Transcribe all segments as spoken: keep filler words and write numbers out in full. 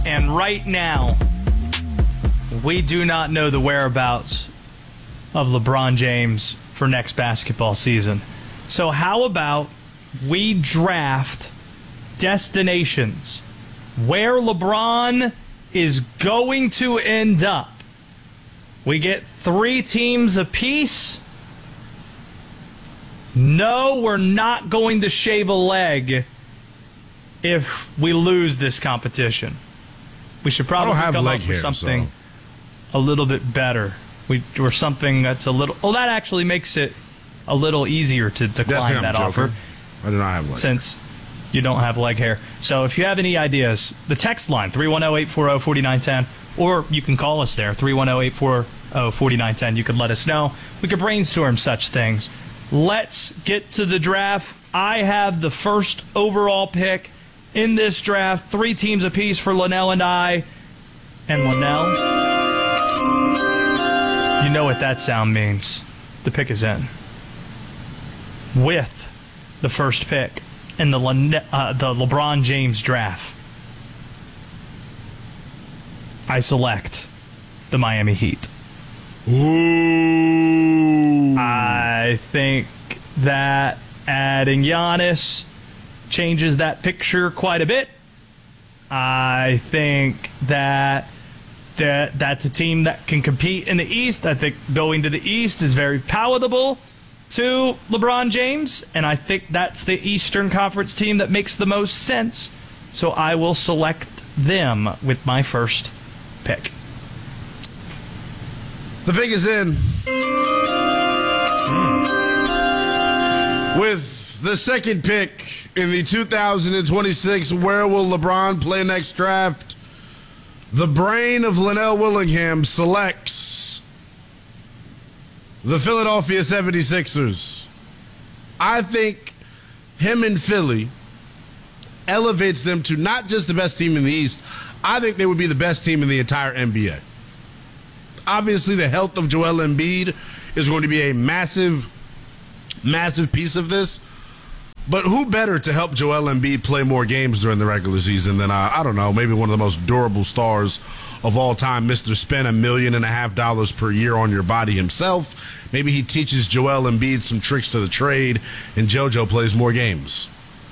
And right now, we do not know the whereabouts of LeBron James for next basketball season. So how about we draft destinations where LeBron is going to end up? We get three teams apiece. No, we're not going to shave a leg if we lose this competition. We should probably have come leg up with hair, something so. a little bit better. We or something that's a little. Oh, that actually makes it a little easier to decline that offer. I do not have leg since hair. You don't have leg hair. So if you have any ideas, the text line three one zero, eight four zero, four nine one zero, or you can call us there three one zero, eight four zero, four nine one zero. You can let us know. We could brainstorm such things. Let's get to the draft. I have the first overall pick in this draft. Three teams apiece for Linnell and I. And Linnell, you know what that sound means. The pick is in. With the first pick in the, Le- uh, the LeBron James draft, I select the Miami Heat. Ooh. I think that adding Giannis changes that picture quite a bit. I think that that that's a team that can compete in the East. I think going to the East is very palatable to LeBron James, and I think that's the Eastern Conference team that makes the most sense. So I will select them with my first pick. The pick is in. Mm. With the second pick in the two thousand twenty-six Where Will LeBron Play Next draft, the brain of Linnell Willingham selects the Philadelphia seventy-sixers. I think him in Philly elevates them to not just the best team in the East. I think they would be the best team in the entire N B A. Obviously, the health of Joel Embiid is going to be a massive, massive piece of this. But who better to help Joel Embiid play more games during the regular season than, uh, I don't know, maybe one of the most durable stars of all time, Mister Spend a million and a half dollars per year on your body himself. Maybe he teaches Joel Embiid some tricks to the trade, and JoJo plays more games.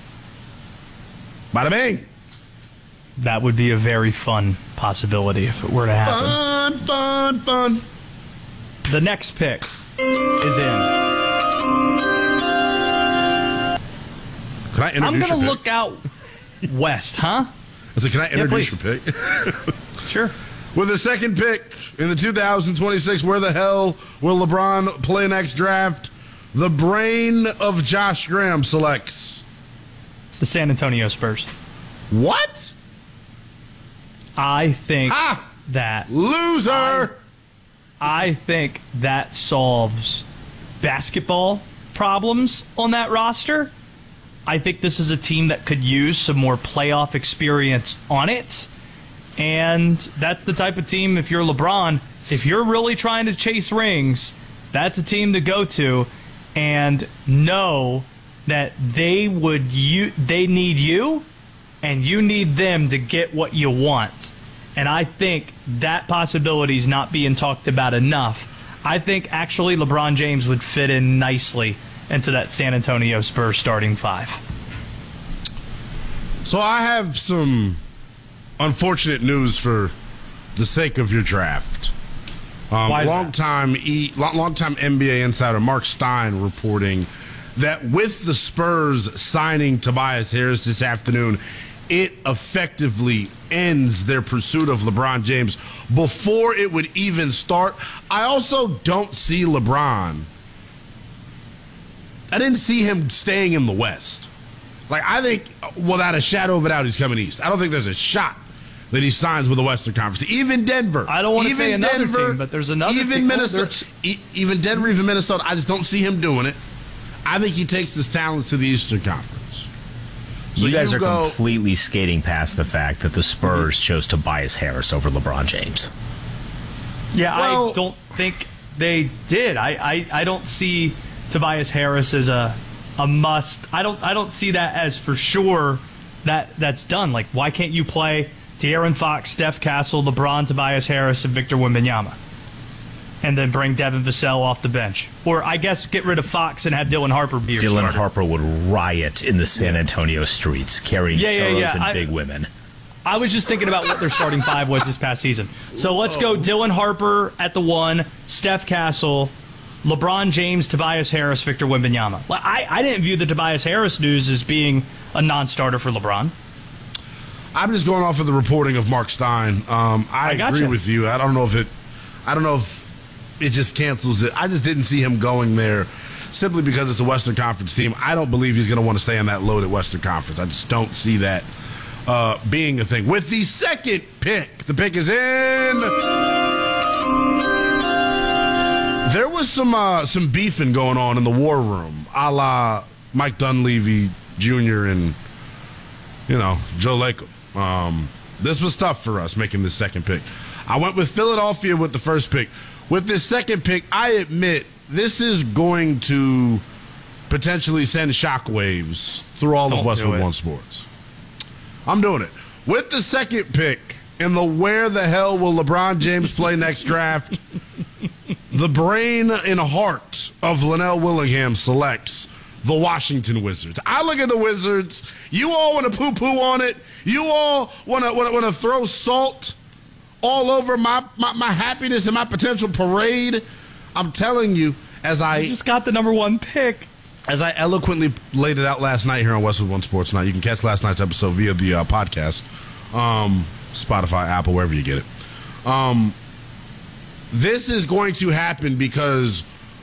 Bada bing. That would be a very fun possibility if it were to happen. Fun, fun, fun. The next pick is in. Can I introduce I'm going to your pick? look out west, huh? I said, can I introduce yeah, your pick? Sure. With the second pick in the two thousand twenty-six Where the Hell Will LeBron Play Next draft, the brain of Josh Graham selects the San Antonio Spurs. What? I think ah, that loser. I, I think that solves basketball problems on that roster. I think this is a team that could use some more playoff experience on it. And that's the type of team, if you're LeBron, if you're really trying to chase rings, that's a team to go to and know that they would you they need you and you need them to get what you want. And I think that possibility is not being talked about enough. I think actually LeBron James would fit in nicely into that San Antonio Spurs starting five. So I have some unfortunate news for the sake of your draft. Um, Why is long that? time e, long, long time N B A insider Mark Stein reporting that with the Spurs signing Tobias Harris this afternoon, it effectively ends their pursuit of LeBron James before it would even start. I also don't see LeBron. I didn't see him staying in the West. Like, I think, without a shadow of a doubt, he's coming east. I don't think there's a shot that he signs with the Western Conference. Even Denver. I don't want to even say another Denver, team, but there's another even team. Minnesota, e- even Denver, even Minnesota. I just don't see him doing it. I think he takes his talents to the Eastern Conference. So you guys you are go, completely skating past the fact that the Spurs chose Tobias Harris over LeBron James. Yeah, well, I don't think they did. I, I, I don't see Tobias Harris as a a must. I don't I don't see that as for sure that that's done. Like, why can't you play De'Aaron Fox, Steph Castle, LeBron, Tobias Harris, and Victor Wembanyama. And then bring Devin Vassell off the bench. Or I guess get rid of Fox and have Dylan Harper be your Dylan starter. Harper would riot in the San Antonio streets, carrying Yeah, yeah, churros yeah. and I- big women. I was just thinking about what their starting five was this past season. So let's go Dylan Harper at the one, Steph Castle, LeBron James, Tobias Harris, Victor Wembanyama. I, I didn't view the Tobias Harris news as being a non-starter for LeBron. I'm just going off of the reporting of Mark Stein. Um, I, I gotcha. agree with you. I don't know if it. I don't know if it just cancels it. I just didn't see him going there simply because it's a Western Conference team. I don't believe he's going to want to stay on that loaded Western Conference. I just don't see that uh, being a thing. With the second pick, the pick is in. There was some uh, some beefing going on in the war room, a la Mike Dunleavy Junior and, you know, Joe Lacob. Um, this was tough for us making this second pick. I went with Philadelphia with the first pick. With this second pick, I admit this is going to potentially send shockwaves through all Don't of do Westwood it. One Sports. I'm doing it. With the second pick in the where the hell will LeBron James play next draft, the brain and heart of Linnell Willingham selects the Washington Wizards. I look at the Wizards. You all want to poo-poo on it. You all want to want to throw salt all over my, my, my happiness and my potential parade. I'm telling you, as I You just got the number one pick. as I eloquently laid it out last night here on Westwood One Sports Night. You can catch last night's episode via the uh, podcast, um, Spotify, Apple, wherever you get it. Um, this is going to happen because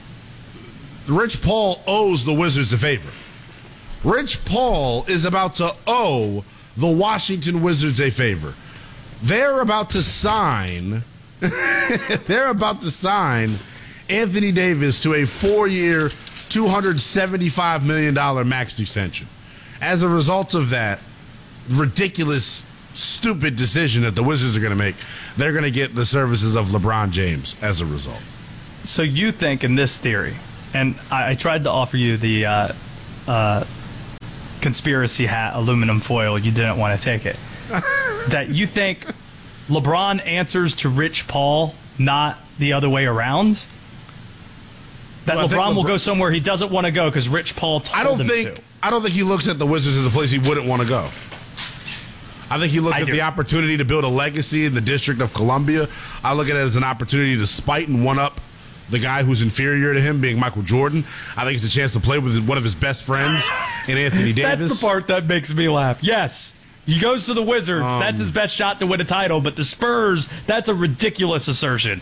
Rich Paul owes the Wizards a favor. Rich Paul is about to owe the Washington Wizards a favor. They're about to sign. they're about to sign Anthony Davis to a four-year, two hundred seventy-five million dollars max extension. As a result of that ridiculous, stupid decision that the Wizards are going to make, they're going to get the services of LeBron James as a result. So you think in this theory, and I, I tried to offer you the uh, uh, conspiracy hat aluminum foil, you didn't want to take it, that you think LeBron answers to Rich Paul, not the other way around? That Well, I think LeBron will LeBron- go somewhere he doesn't want to go because Rich Paul told I don't him think to. I don't think he looks at the Wizards as a place he wouldn't want to go. I think he looks I at do. the opportunity to build a legacy in the District of Columbia. I look at it as an opportunity to spite and one up the guy who's inferior to him, being Michael Jordan. I think it's a chance to play with one of his best friends in Anthony Davis. That's the part that makes me laugh. Yes. He goes to the Wizards. Um, that's his best shot to win a title. But the Spurs, that's a ridiculous assertion.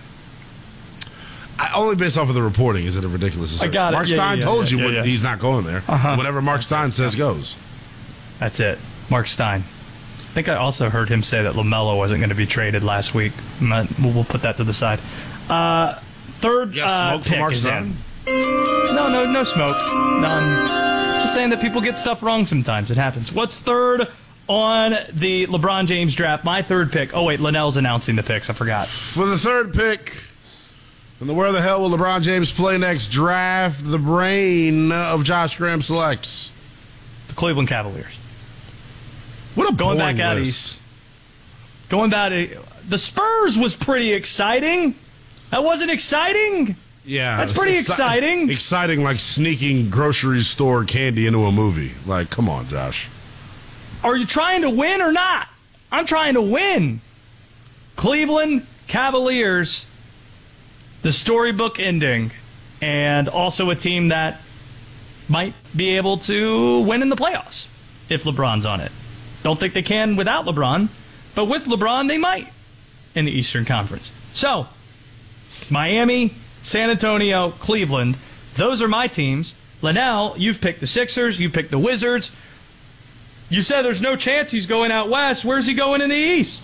I, only based off of the reporting is it a ridiculous assertion. got it. Mark Yeah, Stein yeah, told yeah, you yeah, when yeah. he's not going there. Uh-huh. Whatever Mark Stein says goes. That's it. Mark Stein. I think I also heard him say that LaMelo wasn't going to be traded last week. I'm not- We'll we'll put that to the side. Uh, third You got uh, smoke for pick Mark is Stein? in. No, no, no smoke. None. Just saying that people get stuff wrong sometimes. It happens. What's third on the LeBron James draft? My third pick. Oh, wait, Linnell's announcing the picks. I forgot. For the third pick, in the where the hell will LeBron James play next draft, the brain of Josh Graham selects. The Cleveland Cavaliers. What a Going boring back out list. east. Going back, the Spurs was pretty exciting. That wasn't exciting. Yeah, That's pretty exci- exciting. Exciting, like sneaking grocery store candy into a movie. Like, come on, Josh. Are you trying to win or not? I'm trying to win. Cleveland Cavaliers, the storybook ending, and also a team that might be able to win in the playoffs if LeBron's on it. Don't think they can without LeBron, but with LeBron, they might in the Eastern Conference. So, Miami, San Antonio, Cleveland, those are my teams. Linnell, you've picked the Sixers, you picked the Wizards. You said there's no chance he's going out west. Where's he going in the East?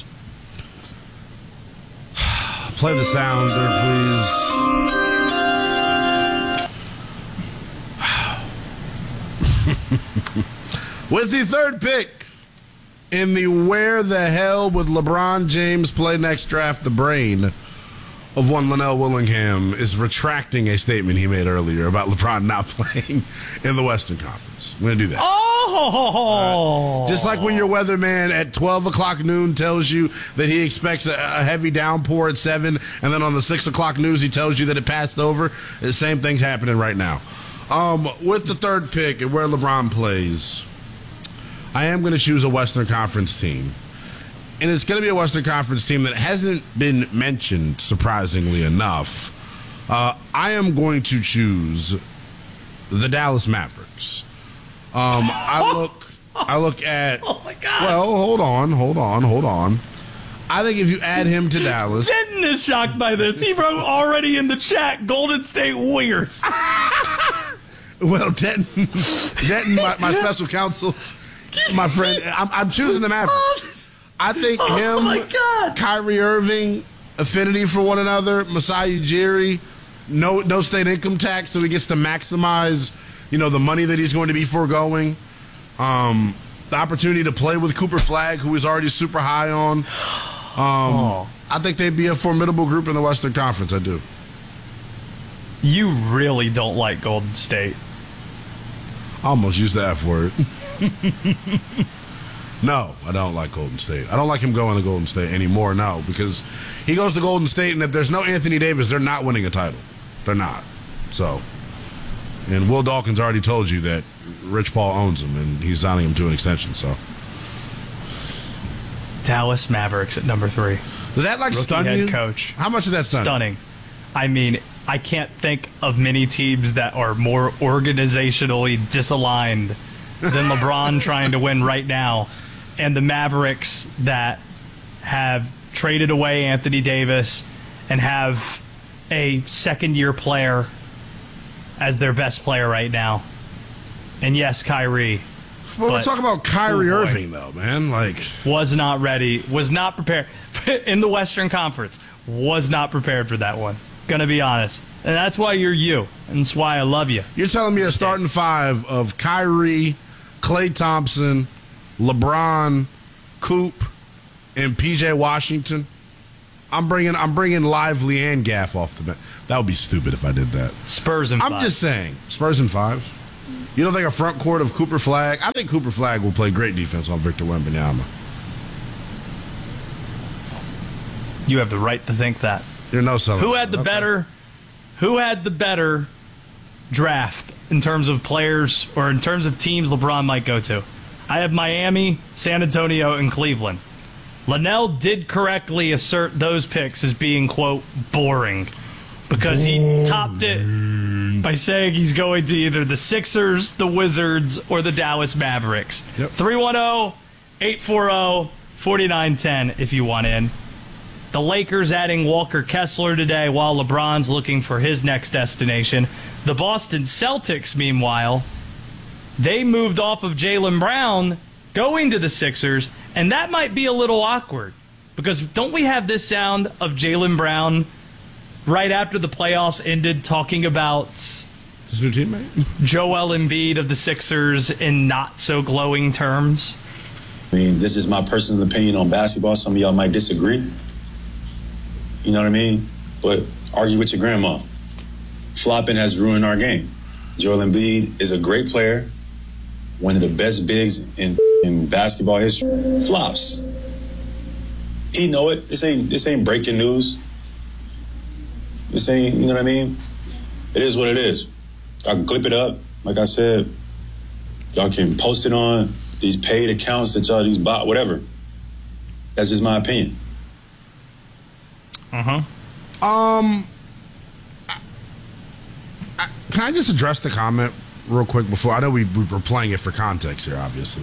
Play the sound there, please. With the third pick in the where the hell would LeBron James play next draft, the brain of one Linnell Willingham is retracting a statement he made earlier about LeBron not playing in the Western Conference. I'm going to do that. Oh! Right. Just like when your weatherman at twelve o'clock noon tells you that he expects a, a heavy downpour at seven, and then on the six o'clock news he tells you that it passed over. The same thing's happening right now. Um, with the third pick and where LeBron plays, I am going to choose a Western Conference team. And it's going to be a Western Conference team that hasn't been mentioned, surprisingly enough. Uh, I am going to choose the Dallas Mavericks. Um, I look, I look at. Oh my God! Well, hold on, hold on, hold on. I think if you add him to Dallas, Denton is shocked by this. He wrote already in the chat, Golden State Warriors. well, Denton, Denton, my, my special counsel, my friend, I'm, I'm choosing the Mavericks. I think Oh him, my God. Kyrie Irving, affinity for one another, Masai Ujiri, no no state income tax, so he gets to maximize, you know, the money that he's going to be foregoing. Um, the opportunity to play with Cooper Flagg, who he's already super high on. Um, Oh. I think they'd be a formidable group in the Western Conference. I do. You really don't like Golden State. I almost used the F word. No, I don't like Golden State. I don't like him going to Golden State anymore, no, because he goes to Golden State, and if there's no Anthony Davis, they're not winning a title. They're not. So, and Will Dawkins already told you that Rich Paul owns him, and he's signing him to an extension, so. Dallas Mavericks at number three. Does that, like, Rookie stun head you? coach. How much did that stun you? Stunning. I mean, I can't think of many teams that are more organizationally disaligned than LeBron trying to win right now. And the Mavericks that have traded away Anthony Davis and have a second-year player as their best player right now. And yes, Kyrie. Well, we're but- talking about Kyrie oh boy. Irving, though, man. Like, Was not ready, was not prepared. In the Western Conference, was not prepared for that one. Gonna be honest. And that's why you're you. And that's why I love you. you're telling me a starting five of Kyrie, Klay Thompson, LeBron, Coop, and P J Washington. I'm bringing I'm bringing Lively and Gaff off the bench. That would be stupid if I did that. Spurs and I'm five. just saying, Spurs in five. You don't think a front court of Cooper Flagg? I think Cooper Flagg will play great defense on Victor Wembanyama. You have the right to think that. You're no selling. Who had the Okay. better who had the better draft in terms of players or in terms of teams LeBron might go to? I have Miami, San Antonio, and Cleveland. Linnell did correctly assert those picks as being, quote, boring because he topped it by saying he's going to either the Sixers, the Wizards, or the Dallas Mavericks. Yep. three one zero, eight four zero, four nine one zero if you want in. The Lakers adding Walker Kessler today while LeBron's looking for his next destination. The Boston Celtics, meanwhile, they moved off of Jaylen Brown going to the Sixers, and that might be a little awkward because don't we have this sound of Jaylen Brown right after the playoffs ended talking about His new teammate? Joel Embiid of the Sixers in not so glowing terms? I mean, this is my personal opinion on basketball. Some of y'all might disagree. You know what I mean? But argue with your grandma. Flopping has ruined our game. Joel Embiid is a great player, one of the best bigs in, in basketball history. Flops. He know it. This ain't this ain't breaking news. This ain't, you know what I mean? It is what it is. I can clip it up. Like I said, y'all can post it on these paid accounts that y'all, these bot, whatever. That's just my opinion. Uh-huh. Um, I, I, can I just address the comment real quick before? I know we, we were playing it for context here, obviously.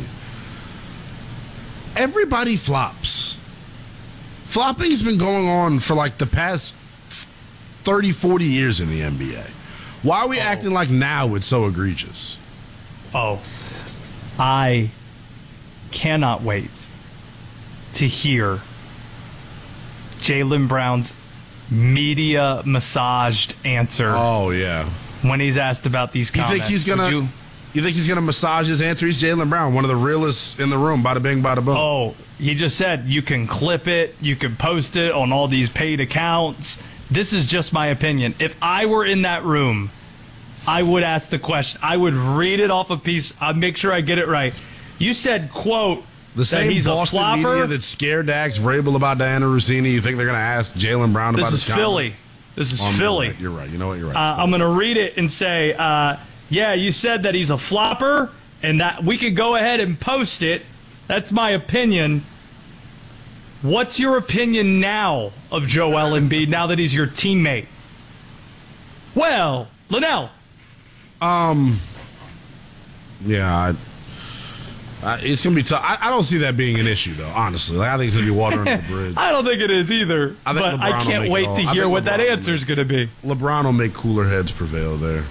Everybody flops. Flopping's been going on for like the past thirty, forty years in the N B A. Why are we Oh. acting like now it's so egregious? Oh, I cannot wait to hear Jaylen Brown's media massaged answer Oh, yeah. when he's asked about these You comments. think he's going Would to... you- You think he's going to massage his answer? He's Jaylen Brown, one of the realists in the room. Bada bing, bada boom. Oh, he just said you can clip it, you can post it on all these paid accounts. this is just my opinion. If I were in that room, I would ask the question. I would read it off a piece. I'd make sure I get it right. You said, quote, the same that he's Boston a flopper. media that's scared to ask Vrabel about Diana Rossini. You think they're going to ask Jaylen Brown this about his is Philly. This is oh, Philly. You're right. You're right. You know what? You're right. Uh, I'm going to read it and say, uh, yeah, you said that he's a flopper, and that we could go ahead and post it. That's my opinion. What's your opinion now of Joel Embiid now that he's your teammate? Well, Linnell. Um, yeah, I, I, it's going to be tough. I, I don't see that being an issue, though, honestly. Like, I think it's going to be water under the bridge. I don't think it is either, I think but LeBron I will can't make wait it all. to I hear think what LeBron that will answer is going to be. LeBron will make cooler heads prevail there.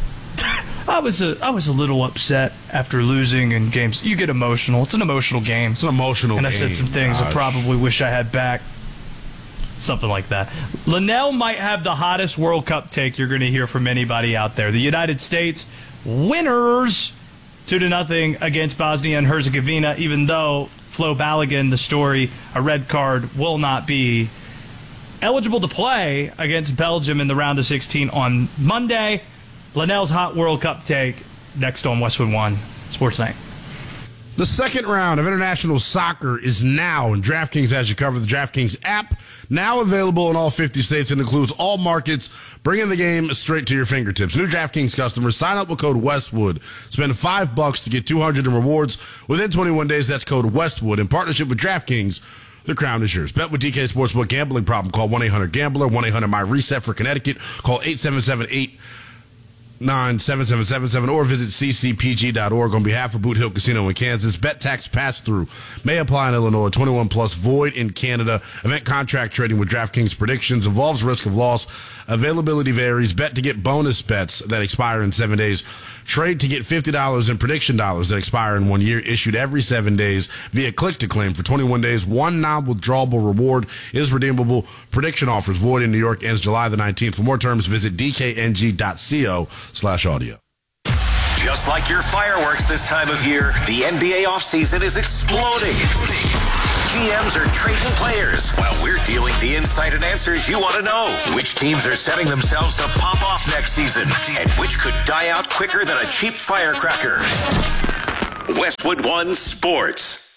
I was a, I was a little upset after losing in games. You get emotional. It's an emotional game. It's an emotional and game. And I said some things Gosh. I probably wish I had back. Something like that. Linnell might have the hottest World Cup take you're going to hear from anybody out there. The United States winners two to nothing against Bosnia and Herzegovina, even though Flo Balogun, the story, a red card, will not be eligible to play against Belgium in the round of sixteen on Monday. Linnell's hot World Cup take next on Westwood One Sports Night. The second round of international soccer is now, and DraftKings has you covered. The DraftKings app, now available in all fifty states and includes all markets, bringing the game straight to your fingertips. New DraftKings customers, sign up with code Westwood. Spend five bucks to get two hundred in rewards within twenty-one days. That's code Westwood. In partnership with DraftKings, the crown is yours. Bet with D K Sportsbook. Gambling problem? Call one eight hundred gambler, one eight hundred my reset for Connecticut. Call eight seven seven eight nine seven seven seven seven or visit c c p g dot org. On behalf of Boot Hill Casino in Kansas, bet tax pass-through may apply in Illinois. twenty-one plus, void in Canada. Event contract trading with DraftKings predictions involves risk of loss. Availability varies. Bet to get bonus bets that expire in seven days. Trade to get fifty dollars in prediction dollars that expire in one year. Issued every seven days via click-to-claim for twenty-one days. One non-withdrawable reward is redeemable. Prediction offers void in New York ends July the nineteenth. For more terms, visit d k n g dot co slash audio. Just like your fireworks this time of year, the N B A offseason is exploding. G Ms are trading players while we're dealing the insight and answers you want to know. Which teams are setting themselves to pop off next season, and which could die out quicker than a cheap firecracker. Westwood One Sports.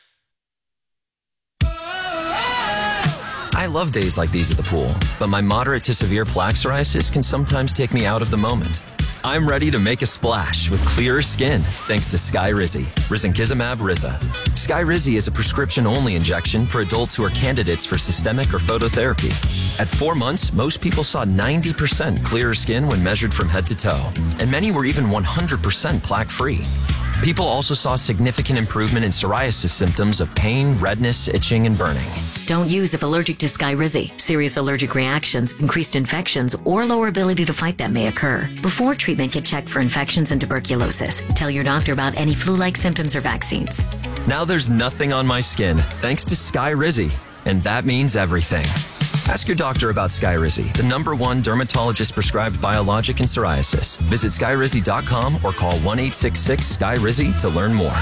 I love days like these at the pool, but my moderate to severe plaque psoriasis can sometimes take me out of the moment. I'm ready to make a splash with clearer skin thanks to Skyrizi, Risankizumab Riza. Skyrizi is a prescription-only injection for adults who are candidates for systemic or phototherapy. At four months, most people saw ninety percent clearer skin when measured from head to toe, and many were even one hundred percent plaque-free. People also saw significant improvement in psoriasis symptoms of pain, redness, itching, and burning. Don't use if allergic to Skyrizi. Serious allergic reactions, increased infections, or lower ability to fight them may occur. Before treatment, get checked for infections and tuberculosis. Tell your doctor about any flu-like symptoms or vaccines. Now there's nothing on my skin thanks to Skyrizi, and that means everything. Ask your doctor about Skyrizi, the number one dermatologist-prescribed biologic in psoriasis. Visit skyrizi dot com or call one eight six six Sky Rizi to learn more.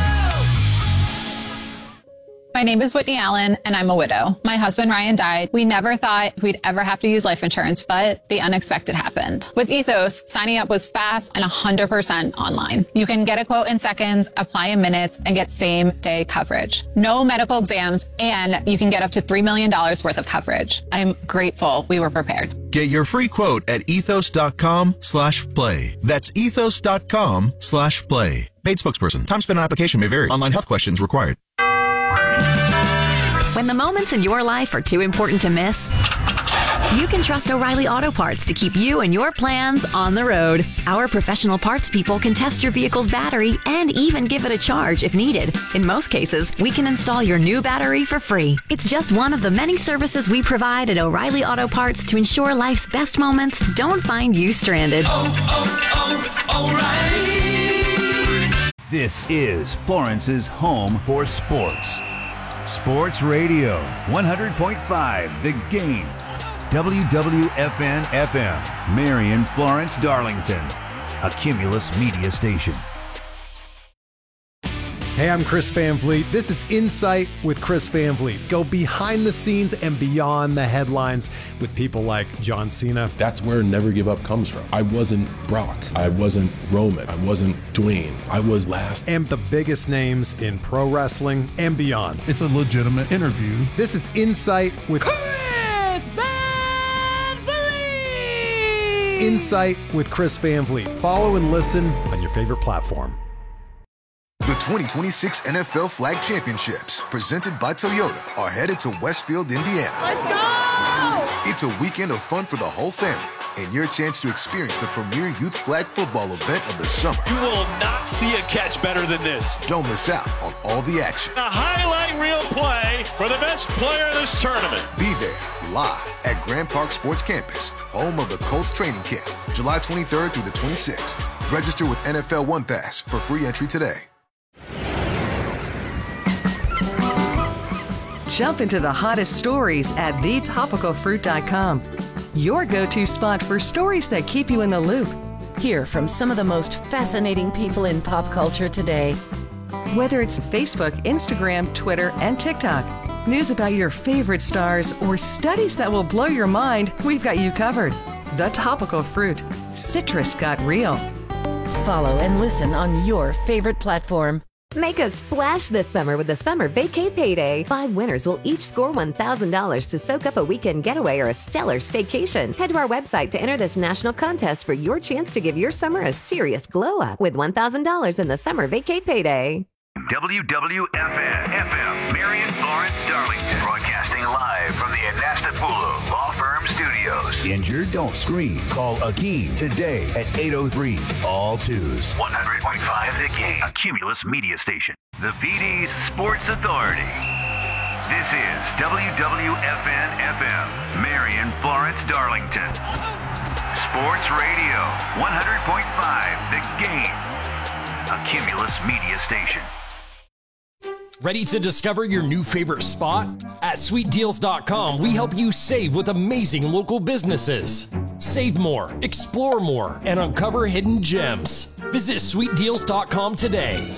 My name is Whitney Allen, and I'm a widow. My husband, Ryan, died. We never thought we'd ever have to use life insurance, but the unexpected happened. With Ethos, signing up was fast and one hundred percent online. You can get a quote in seconds, apply in minutes, and get same-day coverage. No medical exams, and you can get up to three million dollars worth of coverage. I'm grateful we were prepared. Get your free quote at ethos dot com slash play. That's ethos dot com slash play. Paid spokesperson. Time spent on application may vary. Online health questions required. When the moments in your life are too important to miss, you can trust O'Reilly Auto Parts to keep you and your plans on the road. Our professional parts people can test your vehicle's battery and even give it a charge if needed. In most cases, we can install your new battery for free. It's just one of the many services we provide at O'Reilly Auto Parts to ensure life's best moments don't find you stranded. Oh, oh, oh, O'Reilly! This is Florence's home for sports. Sports Radio, one hundred point five, The Game. W W F N F M, Marion, Florence, Darlington. A Cumulus media station. Hey, I'm Chris Van Vliet. This is Insight with Chris Van Vliet. Go behind the scenes and beyond the headlines with people like John Cena. That's where Never Give Up comes from. I wasn't Brock. I wasn't Roman. I wasn't Dwayne. I was last. And the biggest names in pro wrestling and beyond. It's a legitimate interview. This is Insight with Chris Van Vliet. Insight with Chris Van Vliet. Follow and listen on your favorite platform. The twenty twenty-six N F L Flag Championships, presented by Toyota, are headed to Westfield, Indiana. Let's go! It's a weekend of fun for the whole family and your chance to experience the premier youth flag football event of the summer. You will not see a catch better than this. Don't miss out on all the action. A highlight reel play for the best player in this tournament. Be there live at Grand Park Sports Campus, home of the Colts training camp, July twenty-third through the twenty-sixth. Register with N F L One Pass for free entry today. Jump into the hottest stories at the topical fruit dot com. Your go-to spot for stories that keep you in the loop. Hear from some of the most fascinating people in pop culture today. Whether it's Facebook, Instagram, Twitter, and TikTok, news about your favorite stars, or studies that will blow your mind, we've got you covered. The Topical Fruit. Citrus got real. Follow and listen on your favorite platform. Make a splash this summer with the Summer Vacay Payday. Five winners will each score one thousand dollars to soak up a weekend getaway or a stellar staycation. Head to our website to enter this national contest for your chance to give your summer a serious glow up with one thousand dollars in the Summer Vacay Payday. W W F N F M, Marion, Florence, Darlington. Broadcasting live from the Anastapulu Law Firm Studios. Injured? Don't scream. Call Akeem today at eight oh three, all twos. one hundred point five The Game, a Cumulus media station. The P D's Sports Authority. This is W W F N F M, Marion, Florence, Darlington. Sports Radio, one hundred point five The Game, a Cumulus media station. Ready to discover your new favorite spot? At sweet deals dot com, we help you save with amazing local businesses. Save more, explore more, and uncover hidden gems. Visit sweet deals dot com today.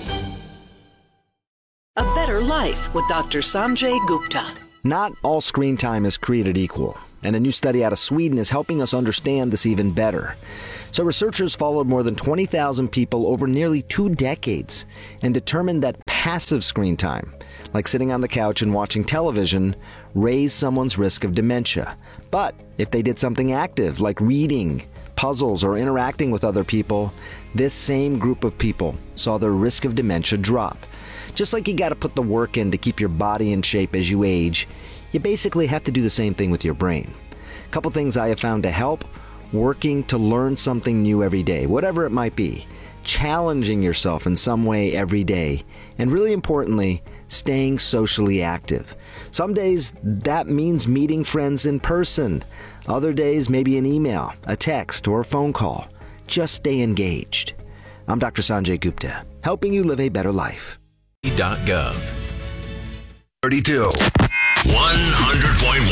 A better life with Doctor Sanjay Gupta. Not all screen time is created equal, and a new study out of Sweden is helping us understand this even better. So researchers followed more than twenty thousand people over nearly two decades and determined that passive screen time, like sitting on the couch and watching television, raised someone's risk of dementia. But if they did something active, like reading, puzzles, or interacting with other people, this same group of people saw their risk of dementia drop. Just like you got to put the work in to keep your body in shape as you age, you basically have to do the same thing with your brain. A couple things I have found to help: working to learn something new every day, whatever it might be, challenging yourself in some way every day, and really importantly, staying socially active. Some days that means meeting friends in person. Other days, maybe an email, a text, or a phone call. Just stay engaged. I'm Doctor Sanjay Gupta, helping you live a better life. .gov thirty-two one hundred point